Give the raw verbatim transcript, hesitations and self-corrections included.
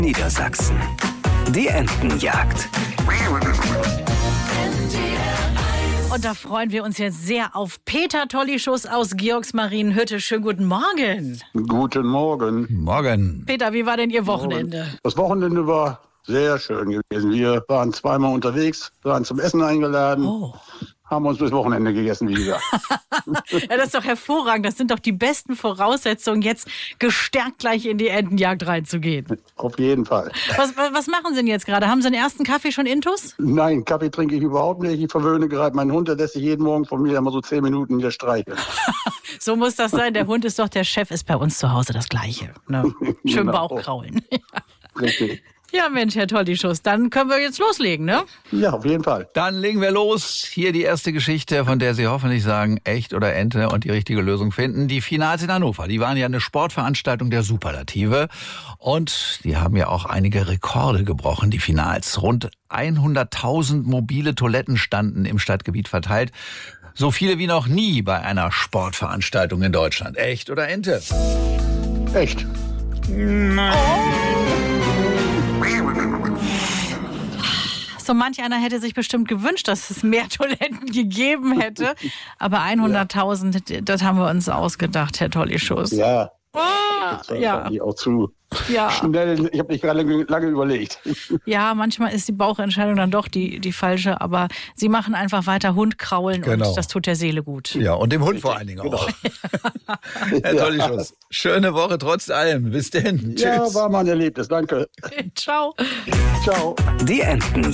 Niedersachsen. Die Entenjagd. Und da freuen wir uns jetzt sehr auf Peter Tollischuss aus Georgsmarienhütte. Schönen guten Morgen. Guten Morgen. Morgen. Peter, wie war denn Ihr Wochenende? Das Wochenende war sehr schön gewesen. Wir waren zweimal unterwegs, waren zum Essen eingeladen, Oh. haben uns bis Wochenende gegessen, wie gesagt. Ja, das ist doch hervorragend. Das sind doch die besten Voraussetzungen, jetzt gestärkt gleich in die Entenjagd reinzugehen. Auf jeden Fall. Was, was machen Sie denn jetzt gerade? Haben Sie den ersten Kaffee schon intus? Nein, Kaffee trinke ich überhaupt nicht. Ich verwöhne gerade meinen Hund, der lässt sich jeden Morgen von mir immer so zehn Minuten hier streicheln. So muss das sein. Der Hund ist doch der Chef, ist bei uns zu Hause das Gleiche. Ne? Schön Genau. Bauchkraulen. Richtig. Ja, Mensch, Herr Tollischuss, dann können wir jetzt loslegen, ne? Ja, auf jeden Fall. Dann legen wir los. Hier die erste Geschichte, von der Sie hoffentlich sagen, echt oder Ente und die richtige Lösung finden. Die Finals in Hannover, die waren ja eine Sportveranstaltung der Superlative. Und die haben ja auch einige Rekorde gebrochen, die Finals. Rund hunderttausend mobile Toiletten standen im Stadtgebiet verteilt. So viele wie noch nie bei einer Sportveranstaltung in Deutschland. Echt oder Ente? Echt. So manch einer hätte sich bestimmt gewünscht, dass es mehr Toiletten gegeben hätte. Aber hunderttausend, das haben wir uns ausgedacht, Herr Tollischuss. Ja, Ah, das war ja, ich auch zu ja. schnell. Ich habe nicht gerade lange, lange überlegt. Ja, manchmal ist die Bauchentscheidung dann doch die, die falsche. Aber Sie machen einfach weiter Hund kraulen Genau. und das tut der Seele gut. Ja, und dem Hund vor allen Dingen auch. Herr Tollischuss, schöne Woche trotz allem. Bis denn. Ja, Tschüss. war mal ein Erlebnis. Danke. Ciao. Ciao. Die Enten.